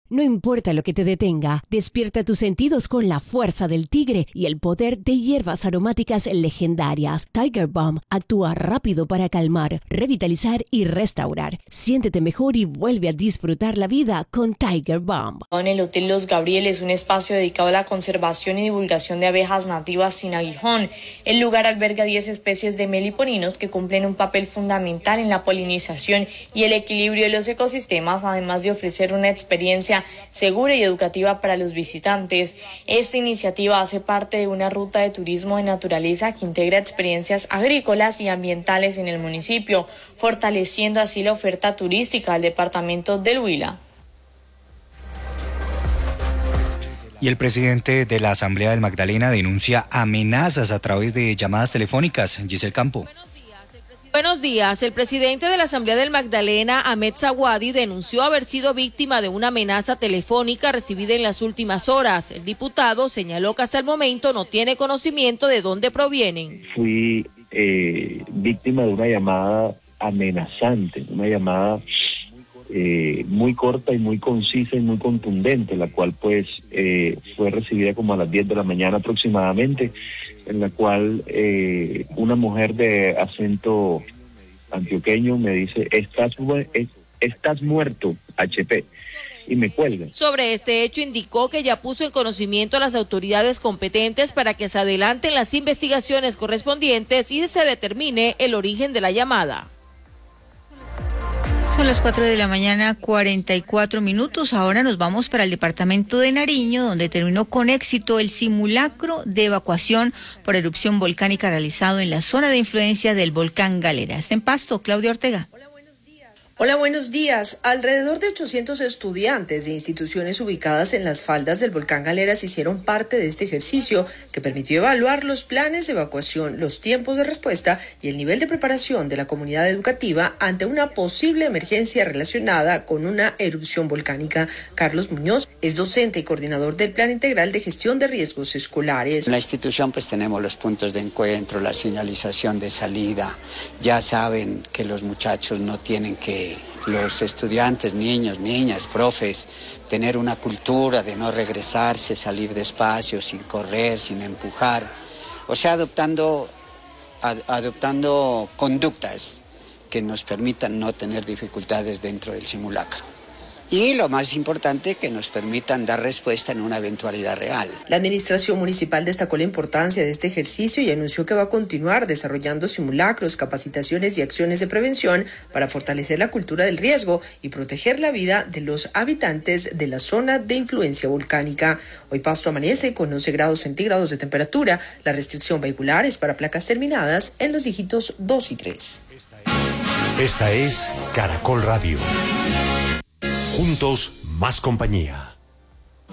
No importa lo que te detenga, despierta tus sentidos con la fuerza del tigre y el poder de hierbas aromáticas legendarias. Tiger Balm actúa rápido para calmar, revitalizar y restaurar. Siéntete mejor y vuelve a disfrutar la vida con Tiger Balm. En el Hotel Los Gabrieles, un espacio dedicado a la conservación y divulgación de abejas nativas sin aguijón. El lugar alberga 10 especies de meliponinos que cumplen un papel fundamental en la polinización y el equilibrio de los ecosistemas, además de ofrecer una experiencia segura y educativa para los visitantes. Esta iniciativa hace parte de una ruta de turismo de naturaleza que integra experiencias agrícolas y ambientales en el municipio, fortaleciendo así la oferta turística del departamento del Huila. Y el presidente de la Asamblea del Magdalena denuncia amenazas a través de llamadas telefónicas. Giselle Campo. Buenos días. El presidente de la Asamblea del Magdalena, Ahmed Zawadi, denunció haber sido víctima de una amenaza telefónica recibida en las últimas horas. El diputado señaló que hasta el momento no tiene conocimiento de dónde provienen. Fui víctima de una llamada amenazante, una llamada muy corta y muy concisa y muy contundente, la cual pues fue recibida como a las 10 de la mañana aproximadamente, en la cual una mujer de acento antioqueño me dice: estás muerto, HP, y me cuelga. Sobre este hecho indicó que ya puso en conocimiento a las autoridades competentes para que se adelanten las investigaciones correspondientes y se determine el origen de la llamada. Son las 4 de la mañana, 44 minutos. Ahora nos vamos para el departamento de Nariño, donde terminó con éxito el simulacro de evacuación por erupción volcánica realizado en la zona de influencia del volcán Galeras. En Pasto, Claudia Ortega. Hola, buenos días. Alrededor de 800 estudiantes de instituciones ubicadas en las faldas del volcán Galeras hicieron parte de este ejercicio que permitió evaluar los planes de evacuación, los tiempos de respuesta y el nivel de preparación de la comunidad educativa ante una posible emergencia relacionada con una erupción volcánica. Carlos Muñoz es docente y coordinador del Plan Integral de Gestión de Riesgos Escolares. En la institución pues tenemos los puntos de encuentro, la señalización de salida. Ya saben que los muchachos no tienen que, los estudiantes, niños, niñas, profes, tener una cultura de no regresarse, salir despacio, sin correr, sin empujar. O sea, adoptando conductas que nos permitan no tener dificultades dentro del simulacro. Y lo más importante, que nos permitan dar respuesta en una eventualidad real. La administración municipal destacó la importancia de este ejercicio y anunció que va a continuar desarrollando simulacros, capacitaciones y acciones de prevención para fortalecer la cultura del riesgo y proteger la vida de los habitantes de la zona de influencia volcánica. Hoy Pasto amanece con 11 grados centígrados de temperatura. La restricción vehicular es para placas terminadas en los dígitos 2 y 3. Esta es Caracol Radio. Juntos, más compañía.